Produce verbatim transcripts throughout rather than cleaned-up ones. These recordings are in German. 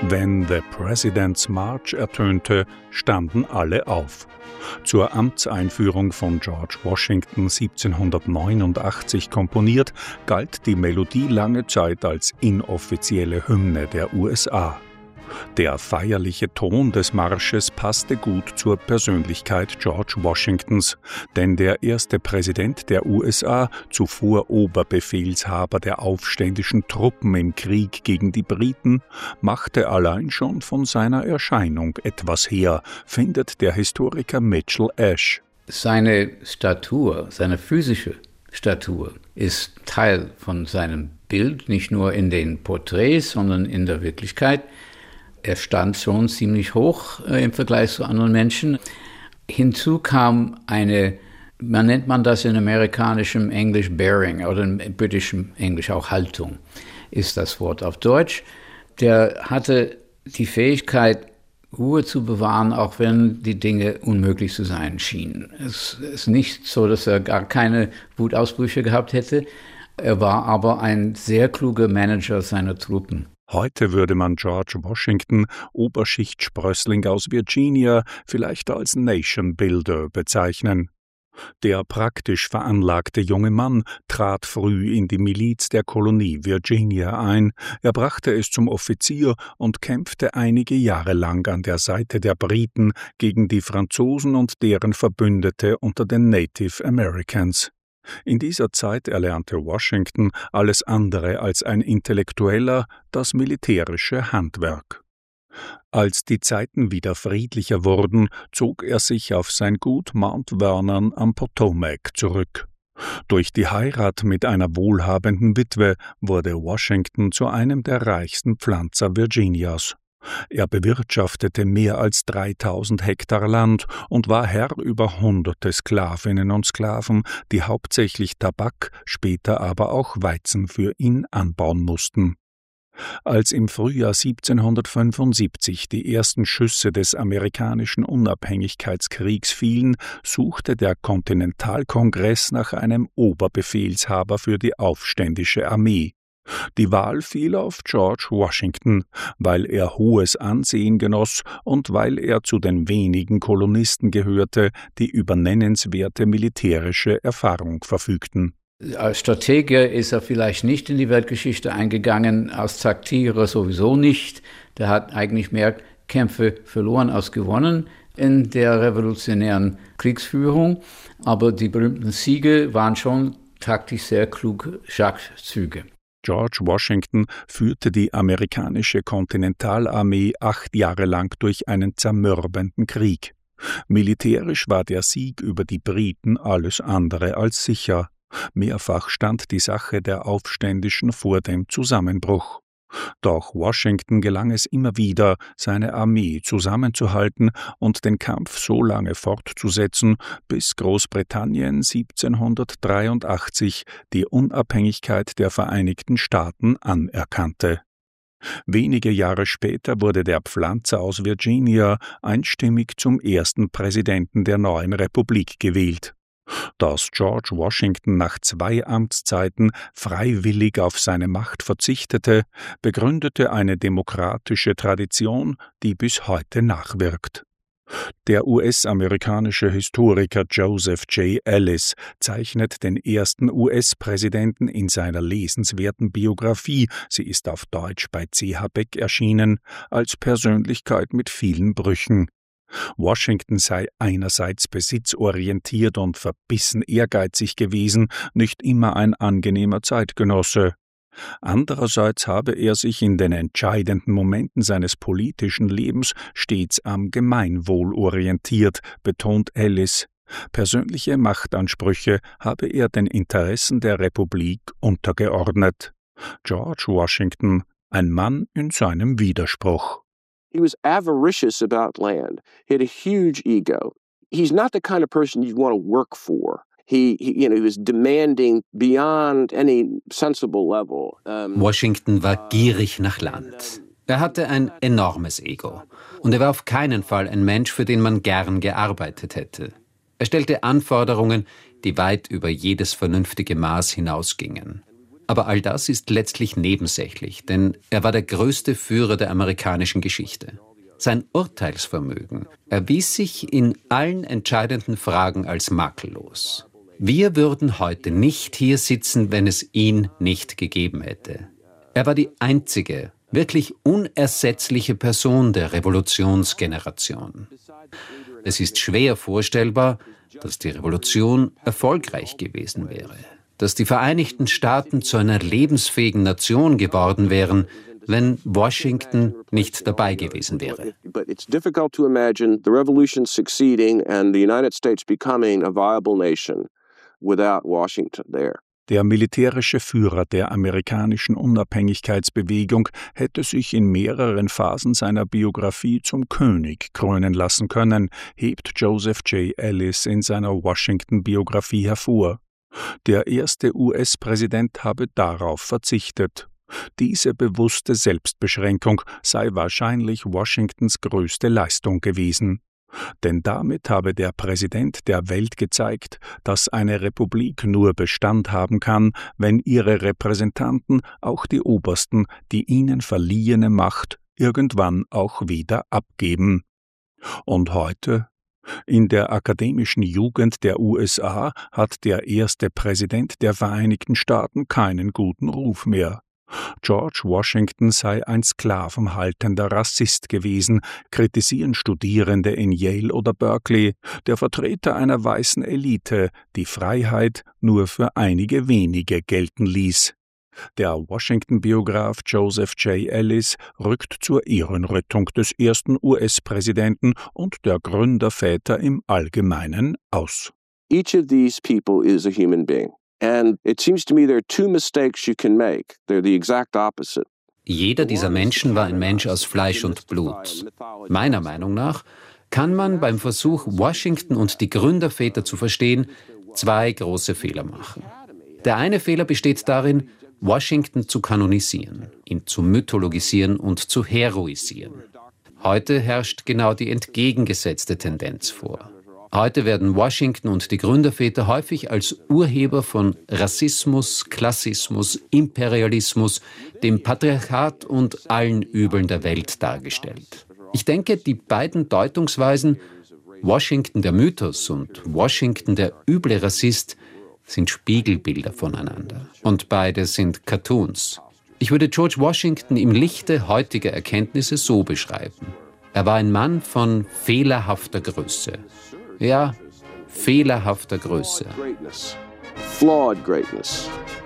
Wenn The President's March ertönte, standen alle auf. Zur Amtseinführung von George Washington siebzehnhundertneunundachtzig komponiert, galt die Melodie lange Zeit als inoffizielle Hymne der U S A. Der feierliche Ton des Marsches passte gut zur Persönlichkeit George Washingtons, denn der erste Präsident der U S A, zuvor Oberbefehlshaber der aufständischen Truppen im Krieg gegen die Briten, machte allein schon von seiner Erscheinung etwas her, findet der Historiker Mitchell Ash. Seine Statur, seine physische Statur ist Teil von seinem Bild, nicht nur in den Porträts, sondern in der Wirklichkeit. Er stand schon ziemlich hoch äh, im Vergleich zu anderen Menschen. Hinzu kam eine, man nennt man das in amerikanischem Englisch Bearing oder in britischem Englisch auch Haltung, ist das Wort auf Deutsch. Der hatte die Fähigkeit, Ruhe zu bewahren, auch wenn die Dinge unmöglich zu sein schienen. Es ist nicht so, dass er gar keine Wutausbrüche gehabt hätte. Er war aber ein sehr kluger Manager seiner Truppen. Heute würde man George Washington, Oberschichtssprössling aus Virginia, vielleicht als Nation Builder bezeichnen. Der praktisch veranlagte junge Mann trat früh in die Miliz der Kolonie Virginia ein, er brachte es zum Offizier und kämpfte einige Jahre lang an der Seite der Briten gegen die Franzosen und deren Verbündete unter den Native Americans. In dieser Zeit erlernte Washington alles andere als ein Intellektueller, das militärische Handwerk. Als die Zeiten wieder friedlicher wurden, zog er sich auf sein Gut Mount Vernon am Potomac zurück. Durch die Heirat mit einer wohlhabenden Witwe wurde Washington zu einem der reichsten Pflanzer Virginias. Er bewirtschaftete mehr als dreitausend Hektar Land und war Herr über hunderte Sklavinnen und Sklaven, die hauptsächlich Tabak, später aber auch Weizen für ihn anbauen mussten. Als im Frühjahr siebzehnhundertfünfundsiebzig die ersten Schüsse des amerikanischen Unabhängigkeitskriegs fielen, suchte der Kontinentalkongress nach einem Oberbefehlshaber für die aufständische Armee. Die Wahl fiel auf George Washington, weil er hohes Ansehen genoss und weil er zu den wenigen Kolonisten gehörte, die über nennenswerte militärische Erfahrung verfügten. Als Stratege ist er vielleicht nicht in die Weltgeschichte eingegangen, als Taktierer sowieso nicht. Der hat eigentlich mehr Kämpfe verloren als gewonnen in der revolutionären Kriegsführung, aber die berühmten Siege waren schon taktisch sehr kluge Schachzüge. George Washington führte die amerikanische Kontinentalarmee acht Jahre lang durch einen zermürbenden Krieg. Militärisch war der Sieg über die Briten alles andere als sicher. Mehrfach stand die Sache der Aufständischen vor dem Zusammenbruch. Doch Washington gelang es immer wieder, seine Armee zusammenzuhalten und den Kampf so lange fortzusetzen, bis Großbritannien siebzehnhundertdreiundachtzig die Unabhängigkeit der Vereinigten Staaten anerkannte. Wenige Jahre später wurde der Pflanzer aus Virginia einstimmig zum ersten Präsidenten der neuen Republik gewählt. Dass George Washington nach zwei Amtszeiten freiwillig auf seine Macht verzichtete, begründete eine demokratische Tradition, die bis heute nachwirkt. Der U S-amerikanische Historiker Joseph J. Ellis zeichnet den ersten U S-Präsidenten in seiner lesenswerten Biografie, sie ist auf Deutsch bei C H Beck erschienen, als Persönlichkeit mit vielen Brüchen. Washington sei einerseits besitzorientiert und verbissen ehrgeizig gewesen, nicht immer ein angenehmer Zeitgenosse. Andererseits habe er sich in den entscheidenden Momenten seines politischen Lebens stets am Gemeinwohl orientiert, betont Ellis. Persönliche Machtansprüche habe er den Interessen der Republik untergeordnet. George Washington, ein Mann in seinem Widerspruch. He was avaricious about land. He had a huge ego. He's not the kind of person you'd want to work for. He, he, you know, he was demanding beyond any sensible level. Um, Washington war gierig nach Land. Er hatte ein enormes Ego. Und er war auf keinen Fall ein Mensch, für den man gern gearbeitet hätte. Er stellte Anforderungen, die weit über jedes vernünftige Maß hinausgingen. Aber all das ist letztlich nebensächlich, denn er war der größte Führer der amerikanischen Geschichte. Sein Urteilsvermögen erwies sich in allen entscheidenden Fragen als makellos. Wir würden heute nicht hier sitzen, wenn es ihn nicht gegeben hätte. Er war die einzige, wirklich unersetzliche Person der Revolutionsgeneration. Es ist schwer vorstellbar, dass die Revolution erfolgreich gewesen wäre, dass die Vereinigten Staaten zu einer lebensfähigen Nation geworden wären, wenn Washington nicht dabei gewesen wäre. But it's difficult to imagine the revolution succeeding and the United States becoming a viable nation without Washington there. Der militärische Führer der amerikanischen Unabhängigkeitsbewegung hätte sich in mehreren Phasen seiner Biografie zum König krönen lassen können, hebt Joseph J. Ellis in seiner Washington-Biografie hervor. Der erste U S-Präsident habe darauf verzichtet. Diese bewusste Selbstbeschränkung sei wahrscheinlich Washingtons größte Leistung gewesen. Denn damit habe der Präsident der Welt gezeigt, dass eine Republik nur Bestand haben kann, wenn ihre Repräsentanten, auch die Obersten, die ihnen verliehene Macht irgendwann auch wieder abgeben. Und heute? In der akademischen Jugend der U S A hat der erste Präsident der Vereinigten Staaten keinen guten Ruf mehr. George Washington sei ein sklavenhaltender Rassist gewesen, kritisieren Studierende in Yale oder Berkeley, der Vertreter einer weißen Elite, die Freiheit nur für einige wenige gelten ließ. Der Washington-Biograf Joseph J. Ellis rückt zur Ehrenrettung des ersten U S-Präsidenten und der Gründerväter im Allgemeinen aus. Each of these people is a human being. And it seems to me there are two mistakes you can make. They're the exact opposite. Jeder dieser Menschen war ein Mensch aus Fleisch und Blut. Meiner Meinung nach kann man beim Versuch, Washington und die Gründerväter zu verstehen, zwei große Fehler machen. Der eine Fehler besteht darin, Washington zu kanonisieren, ihn zu mythologisieren und zu heroisieren. Heute herrscht genau die entgegengesetzte Tendenz vor. Heute werden Washington und die Gründerväter häufig als Urheber von Rassismus, Klassismus, Imperialismus, dem Patriarchat und allen Übeln der Welt dargestellt. Ich denke, die beiden Deutungsweisen, Washington der Mythos und Washington der üble Rassist, sind Spiegelbilder voneinander. Und beide sind Cartoons. Ich würde George Washington im Lichte heutiger Erkenntnisse so beschreiben. Er war ein Mann von fehlerhafter Größe. Ja, fehlerhafter Größe. Flawed greatness.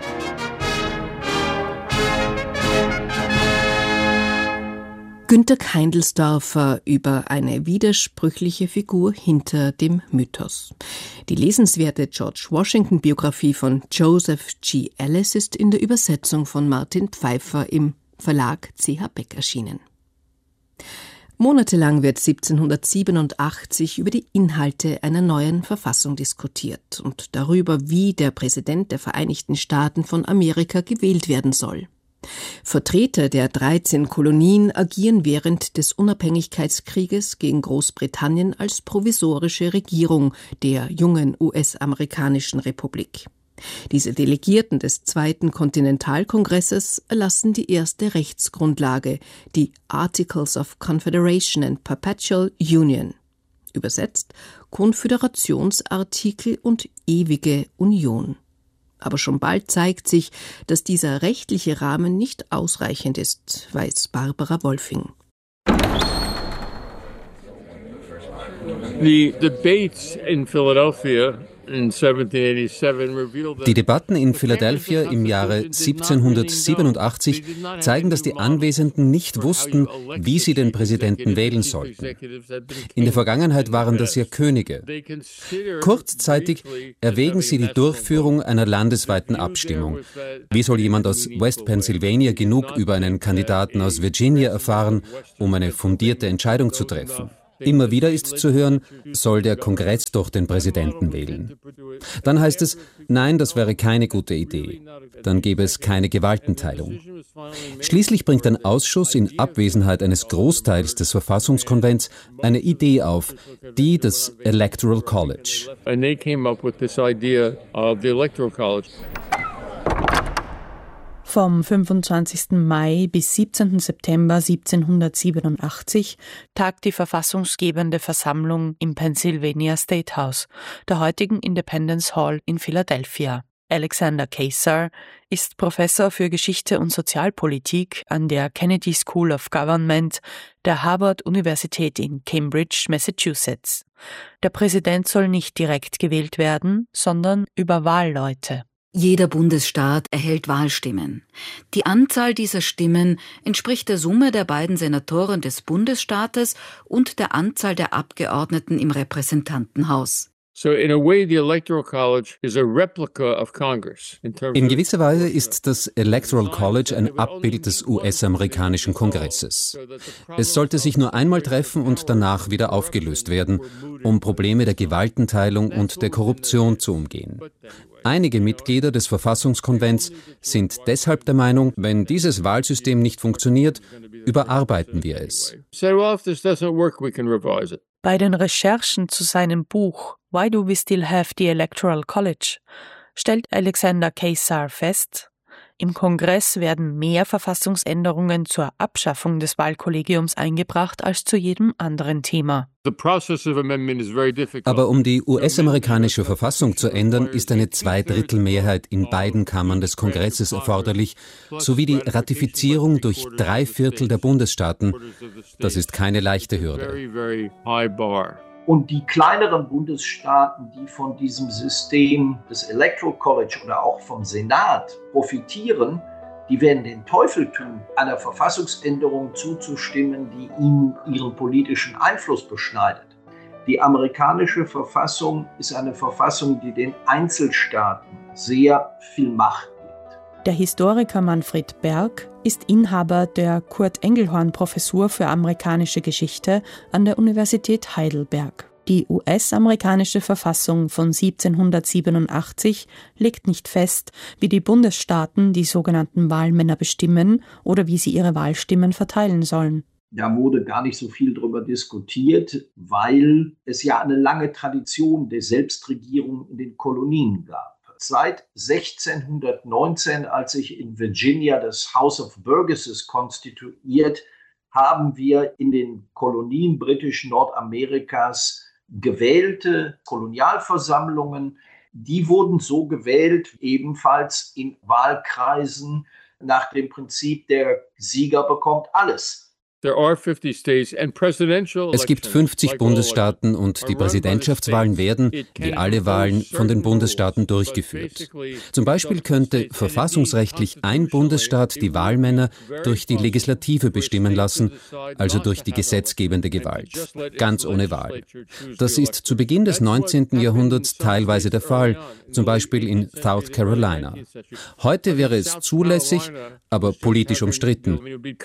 Günter Keindelsdorfer über eine widersprüchliche Figur hinter dem Mythos. Die lesenswerte George Washington-Biografie von Joseph G. Ellis ist in der Übersetzung von Martin Pfeiffer im Verlag C H Beck erschienen. Monatelang wird siebzehnhundertsiebenundachtzig über die Inhalte einer neuen Verfassung diskutiert und darüber, wie der Präsident der Vereinigten Staaten von Amerika gewählt werden soll. Vertreter der dreizehn Kolonien agieren während des Unabhängigkeitskrieges gegen Großbritannien als provisorische Regierung der jungen U S-amerikanischen Republik. Diese Delegierten des Zweiten Kontinentalkongresses erlassen die erste Rechtsgrundlage, die Articles of Confederation and Perpetual Union. Übersetzt Konföderationsartikel und ewige Union. Aber schon bald zeigt sich, dass dieser rechtliche Rahmen nicht ausreichend ist, weiß Barbara Wolfing. The debates in Philadelphia Die Debatten in Philadelphia im Jahre siebzehnhundertsiebenundachtzig zeigen, dass die Anwesenden nicht wussten, wie sie den Präsidenten wählen sollten. In der Vergangenheit waren das ja Könige. Kurzzeitig erwägen sie die Durchführung einer landesweiten Abstimmung. Wie soll jemand aus West Pennsylvania genug über einen Kandidaten aus Virginia erfahren, um eine fundierte Entscheidung zu treffen? Immer wieder ist zu hören, soll der Kongress doch den Präsidenten wählen. Dann heißt es, nein, das wäre keine gute Idee. Dann gäbe es keine Gewaltenteilung. Schließlich bringt ein Ausschuss in Abwesenheit eines Großteils des Verfassungskonvents eine Idee auf, die des Electoral College. Vom fünfundzwanzigsten Mai bis siebzehnten September siebzehnhundertsiebenundachtzig tagt die verfassungsgebende Versammlung im Pennsylvania State House, der heutigen Independence Hall in Philadelphia. Alexander Keysar ist Professor für Geschichte und Sozialpolitik an der Kennedy School of Government der Harvard-Universität in Cambridge, Massachusetts. Der Präsident soll nicht direkt gewählt werden, sondern über Wahlleute. Jeder Bundesstaat erhält Wahlstimmen. Die Anzahl dieser Stimmen entspricht der Summe der beiden Senatoren des Bundesstaates und der Anzahl der Abgeordneten im Repräsentantenhaus. In gewisser Weise ist das Electoral College ein Abbild des U S-amerikanischen Kongresses. Es sollte sich nur einmal treffen und danach wieder aufgelöst werden, um Probleme der Gewaltenteilung und der Korruption zu umgehen. Einige Mitglieder des Verfassungskonvents sind deshalb der Meinung, wenn dieses Wahlsystem nicht funktioniert, überarbeiten wir es. Bei den Recherchen zu seinem Buch Why Do We Still Have the Electoral College stellt Alexander Keysar fest, im Kongress werden mehr Verfassungsänderungen zur Abschaffung des Wahlkollegiums eingebracht als zu jedem anderen Thema. Aber um die U S-amerikanische Verfassung zu ändern, ist eine Zweidrittelmehrheit in beiden Kammern des Kongresses erforderlich, sowie die Ratifizierung durch drei Viertel der Bundesstaaten. Das ist keine leichte Hürde. Und die kleineren Bundesstaaten, die von diesem System des Electoral College oder auch vom Senat profitieren, die werden den Teufel tun, einer Verfassungsänderung zuzustimmen, die ihnen ihren politischen Einfluss beschneidet. Die amerikanische Verfassung ist eine Verfassung, die den Einzelstaaten sehr viel Macht gibt. Der Historiker Manfred Berg ist Inhaber der Kurt-Engelhorn-Professur für amerikanische Geschichte an der Universität Heidelberg. Die U S-amerikanische Verfassung von siebzehnhundertsiebenundachtzig legt nicht fest, wie die Bundesstaaten die sogenannten Wahlmänner bestimmen oder wie sie ihre Wahlstimmen verteilen sollen. Da wurde gar nicht so viel darüber diskutiert, weil es ja eine lange Tradition der Selbstregierung in den Kolonien gab. Seit sechzehnhundertneunzehn, als sich in Virginia das House of Burgesses konstituiert, haben wir in den Kolonien britischen Nordamerikas gewählte Kolonialversammlungen. Die wurden so gewählt, ebenfalls in Wahlkreisen nach dem Prinzip, der Sieger bekommt alles. Es gibt fünfzig Bundesstaaten und die Präsidentschaftswahlen werden, wie alle Wahlen, von den Bundesstaaten durchgeführt. Zum Beispiel könnte verfassungsrechtlich ein Bundesstaat die Wahlmänner durch die Legislative bestimmen lassen, also durch die gesetzgebende Gewalt, ganz ohne Wahl. Das ist zu Beginn des neunzehnten Jahrhunderts teilweise der Fall, zum Beispiel in South Carolina. Heute wäre es zulässig, aber politisch umstritten.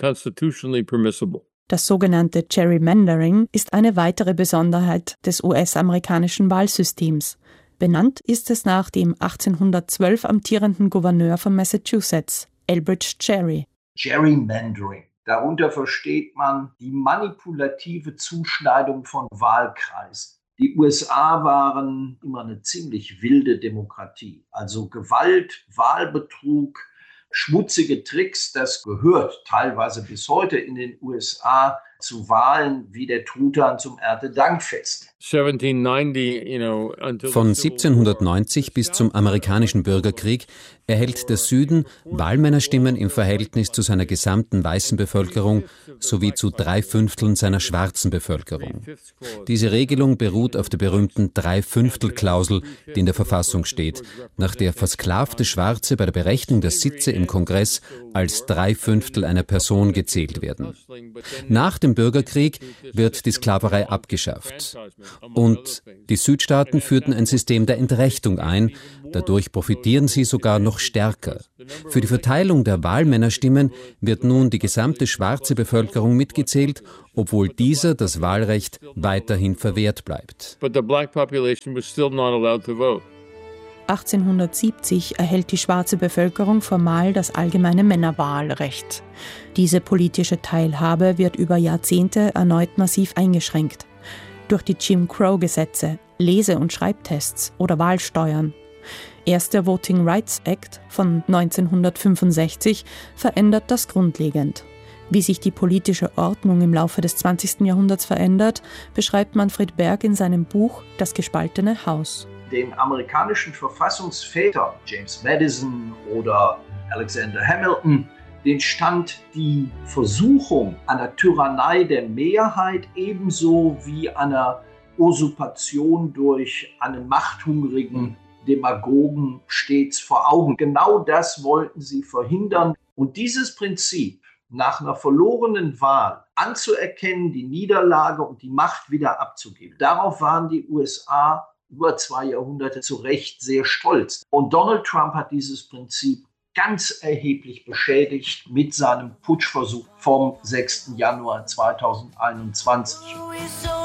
Das sogenannte Gerrymandering ist eine weitere Besonderheit des U S-amerikanischen Wahlsystems. Benannt ist es nach dem achtzehnhundertzwölf amtierenden Gouverneur von Massachusetts, Elbridge Gerry. Gerrymandering. Darunter versteht man die manipulative Zuschneidung von Wahlkreisen. Die U S A waren immer eine ziemlich wilde Demokratie. Also Gewalt, Wahlbetrug, schmutzige Tricks, das gehört teilweise bis heute in den U S A zu Wahlen wie der Truthahn zum Erntedankfest. Von siebzehnhundertneunzig bis zum amerikanischen Bürgerkrieg erhält der Süden Wahlmännerstimmen im Verhältnis zu seiner gesamten weißen Bevölkerung sowie zu drei Fünfteln seiner schwarzen Bevölkerung. Diese Regelung beruht auf der berühmten Drei-Fünftel-Klausel, die in der Verfassung steht, nach der versklavte Schwarze bei der Berechnung der Sitze im Kongress als drei Fünftel einer Person gezählt werden. Nach dem Bürgerkrieg wird die Sklaverei abgeschafft. Und die Südstaaten führten ein System der Entrechtung ein, dadurch profitieren sie sogar noch stärker. Für die Verteilung der Wahlmännerstimmen wird nun die gesamte schwarze Bevölkerung mitgezählt, obwohl dieser das Wahlrecht weiterhin verwehrt bleibt. achtzehnhundertsiebzig erhält die schwarze Bevölkerung formal das allgemeine Männerwahlrecht. Diese politische Teilhabe wird über Jahrzehnte erneut massiv eingeschränkt. Durch die Jim Crow-Gesetze, Lese- und Schreibtests oder Wahlsteuern. Erst der Voting Rights Act von neunzehnhundertfünfundsechzig verändert das grundlegend. Wie sich die politische Ordnung im Laufe des zwanzigsten Jahrhunderts verändert, beschreibt Manfred Berg in seinem Buch Das gespaltene Haus. Den amerikanischen Verfassungsvätern, James Madison oder Alexander Hamilton, den stand die Versuchung einer Tyrannei der Mehrheit ebenso wie einer Usurpation durch einen machthungrigen Demagogen stets vor Augen. Genau das wollten sie verhindern. Und dieses Prinzip, nach einer verlorenen Wahl anzuerkennen, die Niederlage und die Macht wieder abzugeben, darauf waren die U S A über zwei Jahrhunderte zu Recht sehr stolz. Und Donald Trump hat dieses Prinzip ganz erheblich beschädigt mit seinem Putschversuch vom sechsten Januar zweitausendeinundzwanzig.